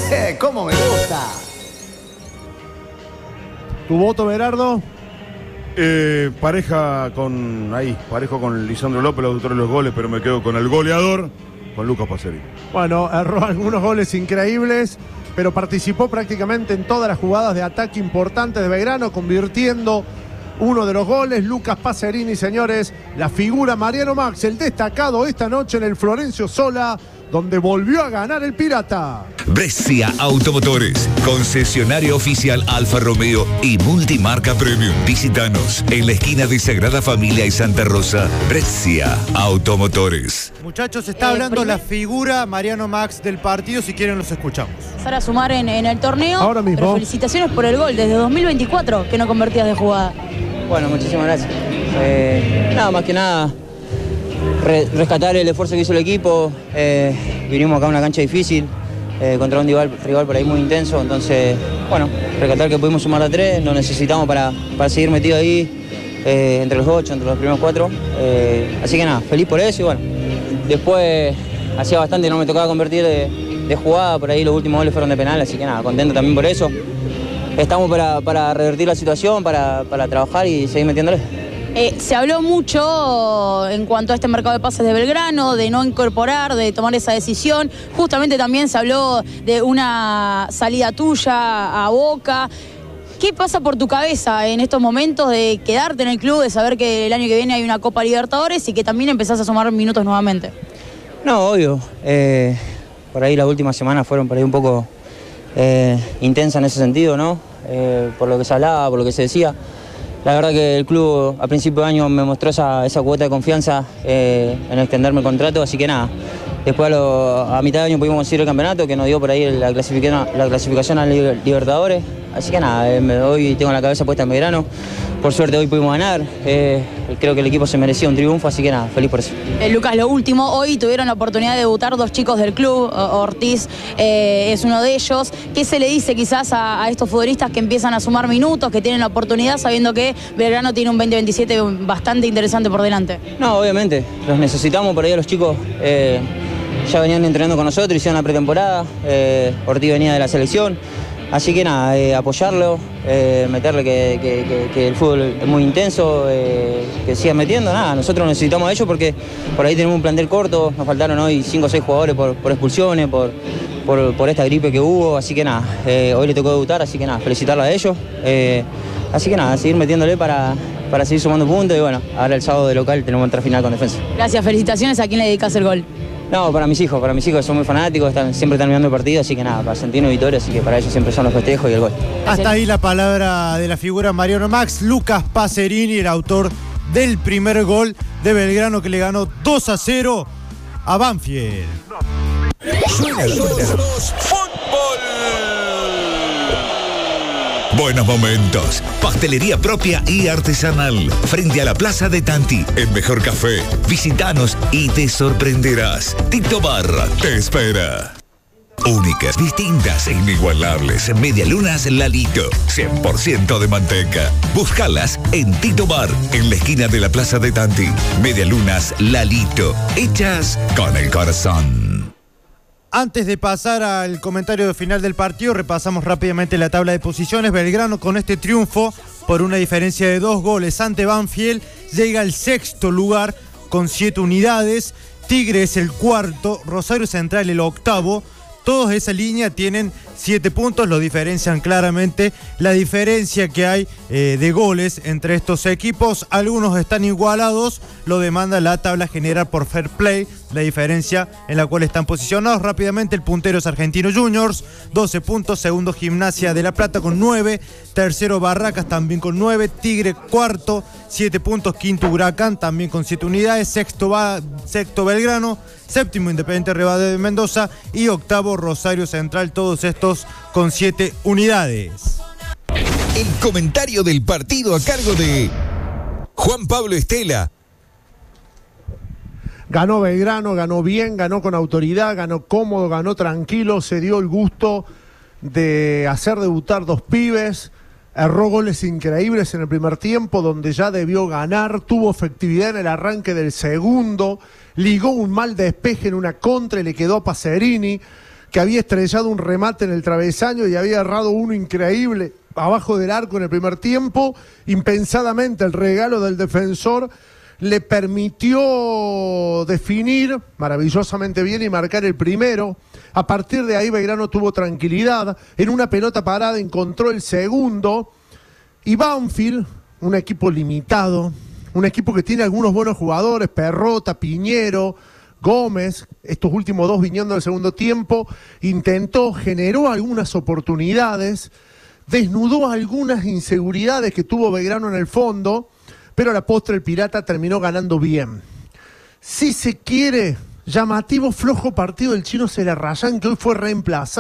¡Cómo me gusta! ¿Tu voto, Berardo? Parejo con Lisandro López, el autor de los goles, pero me quedo con el goleador, con Lucas Pacerini. Bueno, erró algunos goles increíbles, pero participó prácticamente en todas las jugadas de ataque importantes de Belgrano, convirtiendo uno de los goles. Lucas Pacerini, señores, la figura Mariano Max, el destacado esta noche en el Florencio Sola, donde volvió a ganar el Pirata. Brescia Automotores, concesionario oficial Alfa Romeo y multimarca premium. Visítanos en la esquina de Sagrada Familia y Santa Rosa. Brescia Automotores. Muchachos, está hablando la figura Mariano Max del partido, si quieren los escuchamos. Empezar a sumar en el torneo. Ahora mismo. Pero felicitaciones por el gol, desde 2024 que no convertías de jugada. Bueno, muchísimas gracias. Nada, más que nada, rescatar el esfuerzo que hizo el equipo. Vinimos acá a una cancha difícil, contra un rival por ahí muy intenso. Entonces, bueno, rescatar que pudimos sumar a 3, lo necesitamos para seguir metido ahí, entre los 8, entre los primeros 4. Así que nada, feliz por eso y bueno. Después, hacía bastante no me tocaba convertir de jugada, por ahí los últimos goles fueron de penal, así que nada, contento también por eso. Estamos para revertir la situación, para trabajar y seguir metiéndole. Se habló mucho en cuanto a este mercado de pases de Belgrano, de no incorporar, de tomar esa decisión. Justamente también se habló de una salida tuya a Boca. ¿Qué pasa por tu cabeza en estos momentos de quedarte en el club, de saber que el año que viene hay una Copa Libertadores y que también empezás a sumar minutos nuevamente? No, obvio. Por ahí las últimas semanas fueron por ahí un poco intensas en ese sentido, ¿no? Por lo que se hablaba, por lo que se decía. La verdad que el club a principio de año me mostró esa cuota de confianza en extenderme el contrato, así que nada. Después a mitad de año pudimos conseguir el campeonato, que nos dio por ahí la clasificación a Libertadores. Así que nada, hoy tengo la cabeza puesta en Belgrano. Por suerte hoy pudimos ganar. Creo que el equipo se merecía un triunfo, así que nada, feliz por eso. Lucas, lo último, hoy tuvieron la oportunidad de debutar 2 chicos del club. Ortiz es uno de ellos. ¿Qué se le dice quizás a estos futbolistas que empiezan a sumar minutos, que tienen la oportunidad, sabiendo que Belgrano tiene un 2027 bastante interesante por delante? No, obviamente, los necesitamos por ahí a los chicos. Ya venían entrenando con nosotros, hicieron la pretemporada. Ortiz venía de la selección. Así que nada, apoyarlo, meterle que el fútbol es muy intenso, que siga metiendo. Nada, nosotros necesitamos a ellos porque por ahí tenemos un plantel corto, nos faltaron hoy 5 o 6 jugadores por expulsiones, por esta gripe que hubo. Así que nada, hoy le tocó debutar, así que nada, felicitarlo a ellos. Así que nada, seguir metiéndole para seguir sumando puntos y bueno, ahora el sábado de local tenemos otra final con Defensa. Gracias, felicitaciones. ¿A quién le dedicas el gol? No, para mis hijos son muy fanáticos, siempre están mirando el partido, así que nada, para Argentino y Victoria, así que para ellos siempre son los festejos y el gol. Hasta ahí la palabra de la figura Mariano Max, Lucas Pacerini, el autor del primer gol de Belgrano que le ganó 2-0 a Banfield. Suena. Buenos momentos. Pastelería propia y artesanal. Frente a la Plaza de Tanti. El mejor café. Visítanos y te sorprenderás. Tito Bar te espera. Únicas, distintas e inigualables. Medialunas Lalito. 100% de manteca. Búscalas en Tito Bar, en la esquina de la Plaza de Tanti. Medialunas Lalito. Hechas con el corazón. Antes de pasar al comentario final del partido, repasamos rápidamente la tabla de posiciones. Belgrano, con este triunfo por una diferencia de 2 goles ante Banfield, llega al 6º lugar con 7 unidades. Tigre es el 4º, Rosario Central el 8º. Todos esa línea tienen 7 puntos, lo diferencian claramente. La diferencia que hay de goles entre estos equipos, algunos están igualados, lo demanda la tabla general por Fair Play, la diferencia en la cual están posicionados. Rápidamente, el puntero es Argentino Juniors, 12 puntos, segundo Gimnasia de La Plata con 9, tercero Barracas también con 9, Tigre cuarto, 7 puntos, quinto Huracán también con 7 unidades, sexto Belgrano, séptimo Independiente Rivadavia de Mendoza y octavo Rosario Central, todos estos con 7 unidades. El comentario del partido a cargo de Juan Pablo Estela. Ganó Belgrano, ganó bien, ganó con autoridad, ganó cómodo, ganó tranquilo, se dio el gusto de hacer debutar 2 pibes, erró goles increíbles en el primer tiempo donde ya debió ganar, tuvo efectividad en el arranque del segundo, ligó un mal despeje en una contra y le quedó a Pacerini, que había estrellado un remate en el travesaño y había errado uno increíble abajo del arco en el primer tiempo. Impensadamente el regalo del defensor le permitió definir maravillosamente bien y marcar el primero. A partir de ahí Belgrano tuvo tranquilidad. En una pelota parada encontró el segundo. Y Banfield, un equipo limitado, un equipo que tiene algunos buenos jugadores, Perrota, Piñero, Gómez, estos últimos dos viniendo del segundo tiempo, generó algunas oportunidades, desnudó algunas inseguridades que tuvo Belgrano en el fondo, pero a la postre el Pirata terminó ganando bien. Si se quiere, llamativo flojo partido del Chino Celarrayán, que hoy fue reemplazado.